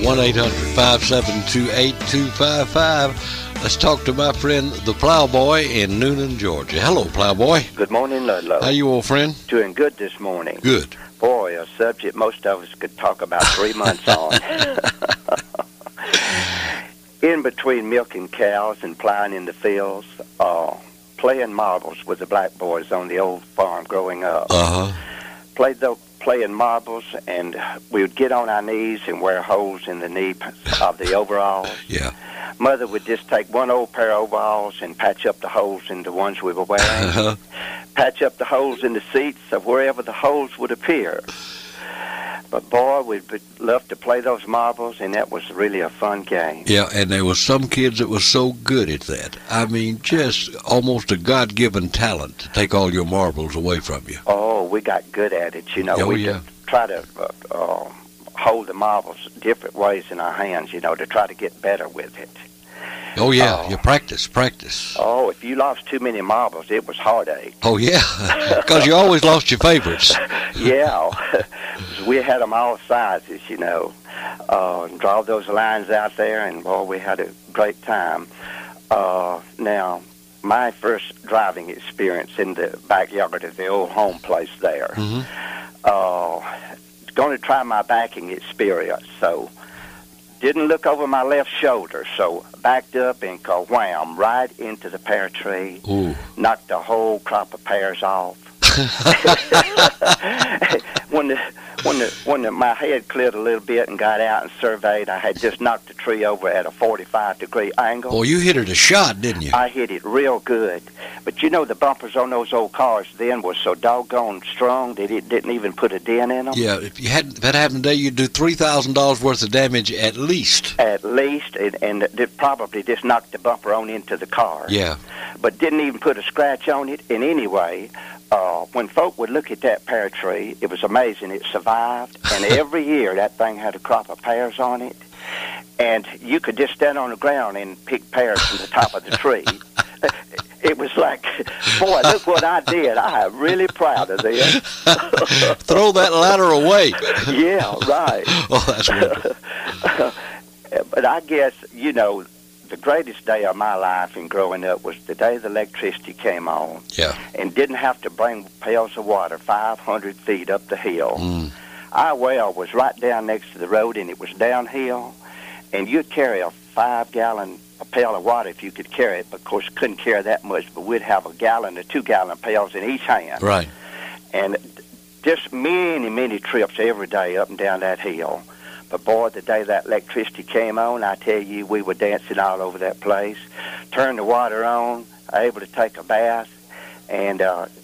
1-800-572-8255. Let's talk to my friend, the Plowboy in Noonan, Georgia. Hello, Plowboy. Good morning, Ludlow. How you, old friend? Doing good this morning. Good. Boy, a subject most of us could talk about 3 months on. In between milking cows and plowing in the fields, playing marbles with the black boys on the old farm growing up. Playing marbles, and we would get on our knees and wear holes in the knee of the overalls. Yeah. Mother would just take one old pair of overalls and patch up the holes in the ones we were wearing. Patch up the holes in the seats of wherever the holes would appear. But, boy, we'd love to play those marbles, and that was really a fun game. Yeah, and there was some kids that was so good at that. I mean, just almost a God-given talent to take all your marbles away from you. Oh, we got good at it. You know, yeah. Try to hold the marbles different ways in our hands, you know, to try to get better with it. Oh, yeah, you practice. Oh, if you lost too many marbles, it was heartache. Oh, yeah, because you always lost your favorites. Yeah, we had them all sizes, you know. Draw those lines out there, and, boy, we had a great time. Now, my first driving experience in the backyard of the old home place there, going to try my backing experience, so didn't look over my left shoulder, so backed up and wham right into the pear tree. Ooh. Knocked a whole crop of pears off. When my head cleared a little bit and got out and surveyed, I had just knocked the tree over at a 45-degree angle. Well, you hit it a shot, didn't you? I hit it real good. But, you know, the bumpers on those old cars then were so doggone strong that it didn't even put a dent in them. Yeah, if that happened today, you'd do $3,000 worth of damage at least. At least, and it probably just knocked the bumper on into the car. Yeah. But didn't even put a scratch on it in any way. When folk would look at that pear tree, it was amazing. It survived, and every year that thing had a crop of pears on it. And you could just stand on the ground and pick pears from the top of the tree. It was like, boy, look what I did. I am really proud of this. Throw that ladder away. Yeah, right. Oh, that's wonderful. But I guess, you know, the greatest day of my life in growing up was the day the electricity came on. Yeah. And didn't have to bring pails of water 500 feet up the hill. Our well was right down next to the road, and it was downhill. And you'd carry a 5-gallon pail of water if you could carry it. But, of course, couldn't carry that much, but we'd have a gallon or 2-gallon pails in each hand. Right. And just many, many trips every day up and down that hill. But, boy, the day that electricity came on, I tell you, we were dancing all over that place. Turned the water on, able to take a bath, and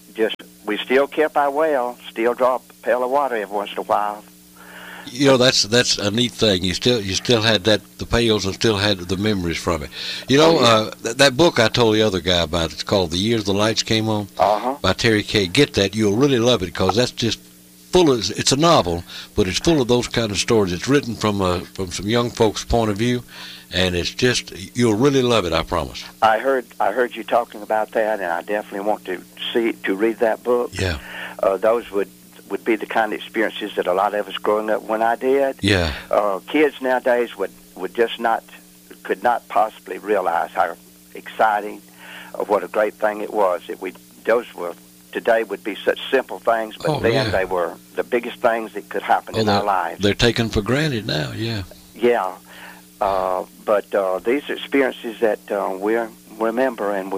we still kept our well, still draw a pail of water every once in a while. You know, that's a neat thing. You still had the pails, and still had the memories from it. You know, that book I told the other guy about, it's called The Year the Lights Came On, by Terry Kay. Get that. You'll really love it, because that's just full of, it's a novel, but it's full of those kind of stories. It's written from some young folks' point of view, and it's just, you'll really love it, I promise. I heard you talking about that, and I definitely want to read that book. Yeah. Those would be the kind of experiences that a lot of us growing up when I did. Yeah. Kids nowadays could not possibly realize how exciting, what a great thing it was. Today would be such simple things, but they were the biggest things that could happen in our lives. They're taken for granted now, yeah. Yeah, but these are experiences that we remember, and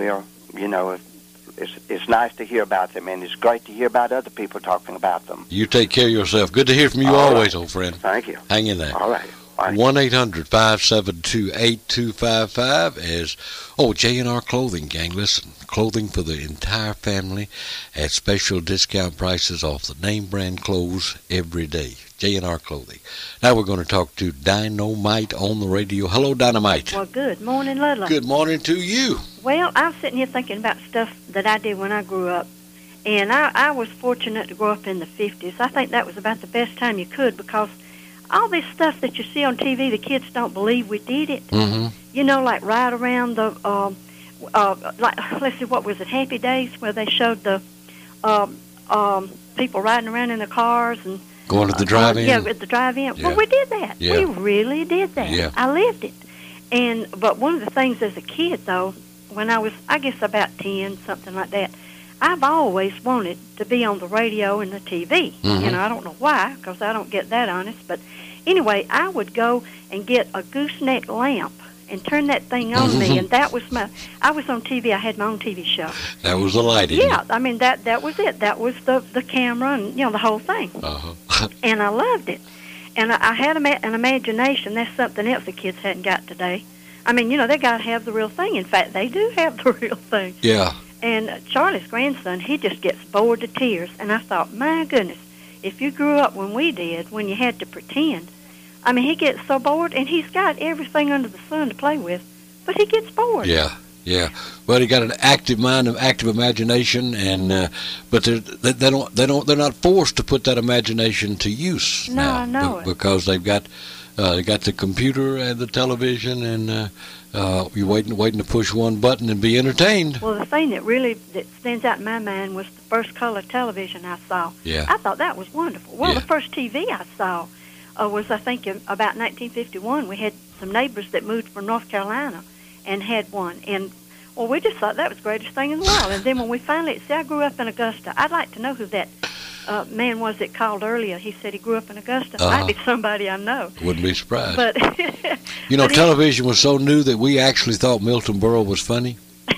it's nice to hear about them, and it's great to hear about other people talking about them. You take care of yourself. Good to hear from you always, old friend. Thank you. Hang in there. All right. 1-800-572-8255 is, J&R Clothing, gang. Listen, clothing for the entire family at special discount prices off the name brand clothes every day. J&R Clothing. Now we're going to talk to Dynamite on the radio. Hello, Dynamite. Well, good morning, Ludlow. Good morning to you. Well, I was sitting here thinking about stuff that I did when I grew up. And I was fortunate to grow up in the 50s. I think that was about the best time you could, because all this stuff that you see on TV, the kids don't believe we did it. Mm-hmm. You know, like right around the, let's see, what was it, Happy Days, where they showed the people riding around in their cars, and Going to the drive-in? Yeah, at the drive-in. Yeah. Well, we did that. Yeah. We really did that. Yeah. I lived it. But one of the things as a kid, though, when I was, I guess, about 10, something like that, I've always wanted to be on the radio and the TV. Mm-hmm. You know, I don't know why, because I don't get that honest. But anyway, I would go and get a gooseneck lamp and turn that thing on me, and that was I was on TV. I had my own TV show. That was the lighting. Yeah, I mean, that was it. That was the camera and, the whole thing. Uh-huh. And I loved it. And I had an imagination. That's something else the kids hadn't got today. I mean, they got to have the real thing. In fact, they do have the real thing. Yeah. And Charlie's grandson, he just gets bored to tears. And I thought, my goodness, if you grew up when we did, when you had to pretend, I mean, he gets so bored, and he's got everything under the sun to play with, but he gets bored. Yeah. Well, he got an active mind, an active imagination, and but they're not forced to put that imagination to use No, now. I know it. Because they got the computer and the television, and you're waiting to push one button and be entertained. Well, the thing that stands out in my mind was the first color television I saw. Yeah. I thought that was wonderful. Well, Yeah. the first TV I saw was, I think, about 1951. We had some neighbors that moved from North Carolina and had one. And, well, we just thought that was the greatest thing in the world. And then when we finally, I grew up in Augusta. I'd like to know who that man was that called earlier. He said he grew up in Augusta. Might be somebody I know. Wouldn't be surprised. But television was so new that we actually thought Milton Berle was funny.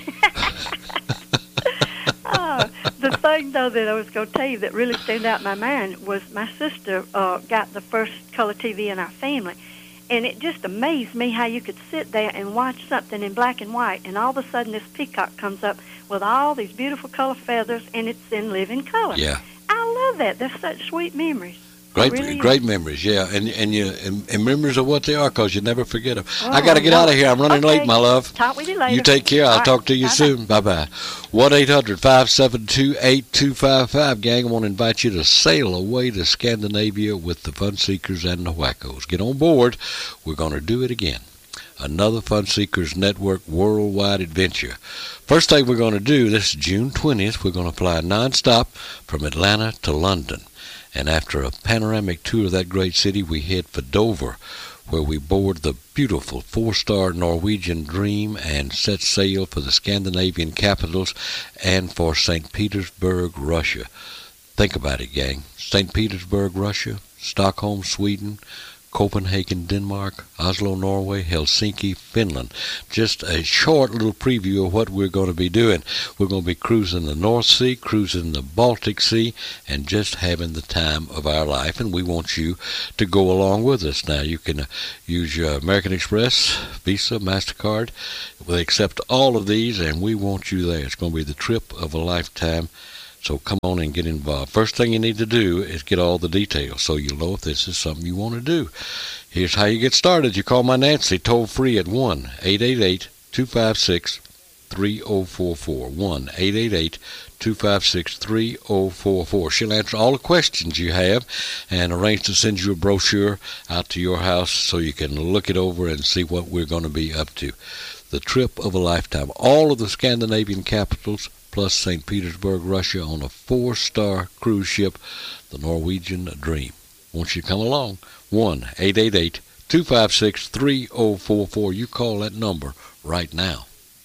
The thing, though, that I was going to tell you that really stood out in my mind was my sister got the first color TV in our family. And it just amazed me how you could sit there and watch something in black and white, and all of a sudden this peacock comes up with all these beautiful color feathers, and it's in living color. Yeah. I love that. They're such sweet memories. Great memories, yeah, and memories of what they are, because you never forget them. I got to get out of here. I'm running late, my love. Talk with you later. You take care. I'll talk to you soon. Bye-bye. 1-800-572-8255. Gang, I want to invite you to sail away to Scandinavia with the Fun Seekers and the Wackos. Get on board. We're going to do it again. Another Fun Seekers Network worldwide adventure. First thing we're going to do, this is June 20th, we're going to fly nonstop from Atlanta to London. And after a panoramic tour of that great city, we head for Dover, where we board the beautiful 4-star Norwegian Dream and set sail for the Scandinavian capitals and for St. Petersburg, Russia. Think about it, gang. St. Petersburg, Russia, Stockholm, Sweden, Copenhagen, Denmark, Oslo, Norway, Helsinki, Finland. Just a short little preview of what we're going to be doing. We're going to be cruising the North Sea, cruising the Baltic Sea, and just having the time of our life. And we want you to go along with us. Now, you can use your American Express, Visa, MasterCard. We'll accept all of these, and we want you there. It's going to be the trip of a lifetime. So come on and get involved. First thing you need to do is get all the details so you'll know if this is something you want to do. Here's how you get started. You call my Nancy toll free at 1-888-256-3044. 1-888-256-3044. She'll answer all the questions you have and arrange to send you a brochure out to your house so you can look it over and see what we're going to be up to. The trip of a lifetime. All of the Scandinavian capitals plus St. Petersburg, Russia on a 4-star cruise ship, the Norwegian Dream. Won't you come along? 1-888-256-3044. You call that number right now.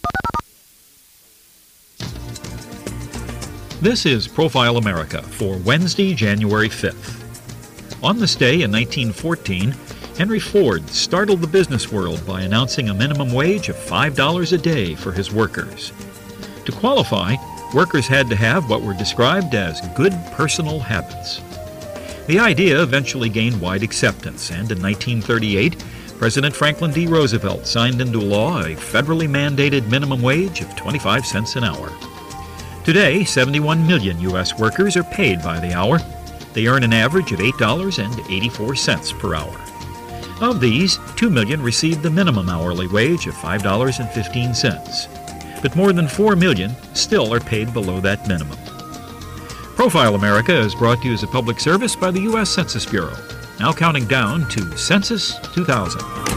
This is Profile America for Wednesday, January 5th. On this day in 1914, Henry Ford startled the business world by announcing a minimum wage of $5 a day for his workers. To qualify, workers had to have what were described as good personal habits. The idea eventually gained wide acceptance, and in 1938, President Franklin D. Roosevelt signed into law a federally mandated minimum wage of 25 cents an hour. Today, 71 million U.S. workers are paid by the hour. They earn an average of $8.84 per hour. Of these, 2 million receive the minimum hourly wage of $5.15. But more than 4 million still are paid below that minimum. Profile America is brought to you as a public service by the U.S. Census Bureau, now counting down to Census 2000.